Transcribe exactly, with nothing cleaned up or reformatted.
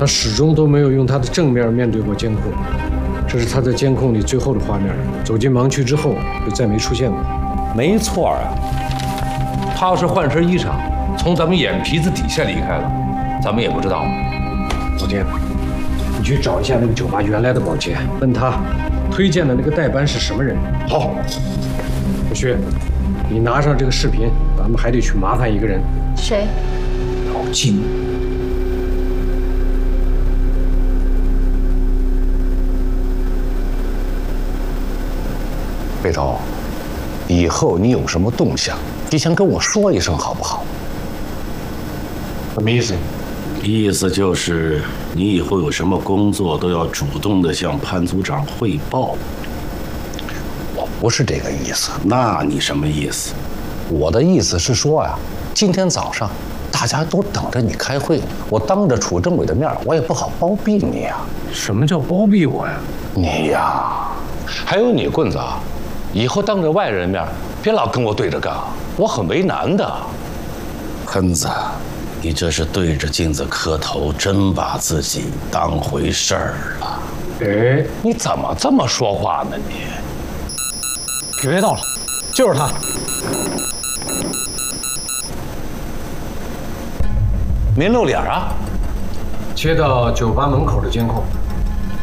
他始终都没有用他的正面面对过监控，这是他在监控里最后的画面。走进盲区之后，就再没出现过。 没错啊，他要是换身衣裳，从咱们眼皮子底下离开了，咱们也不知道。 老金，你去找一下那个酒吧原来的保洁，问他推荐的那个代班是什么人。好，小薛，你拿上这个视频，咱们还得去麻烦一个人。 谁？ 老金。 北头，以后你有什么动向，提前跟我说一声好不好？ 什么意思？ 意思就是你以后有什么工作都要主动的向潘组长汇报。 我不是这个意思。 那你什么意思？ 我的意思是说呀，今天早上大家都等着你开会，我当着楚政委的面，我也不好包庇你呀。 什么叫包庇我呀？ 你呀，还有你棍子啊，以后当着外人面，别老跟我对着干，我很为难的。 喷子，你这是对着镜子磕头，真把自己当回事儿了。 哎， 你怎么这么说话呢你？ 许飞到了，就是他。 没露脸啊？ 接到酒吧门口的监控。